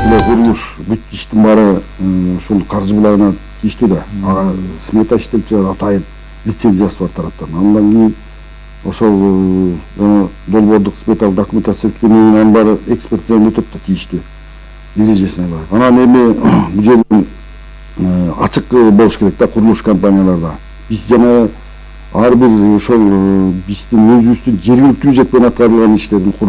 Курулуш бүт иштин баары ушул каржы булагына тийиштүү да. Ага смета иштелип жатат, атайын лицензиясы бар тараптан. Андан кийин ошол долбоордук сметалык документация өткөндөн кийин анын баары экспертизадан өтөт да тийиштүү эрежесине ылайык. Анан эми бул жерден ачык болуш керек да курулуш компанияларда. Биз жана ар бир ошол биздин өзүбүздүн жергиликтүү бюджет менен аткарылган иштердин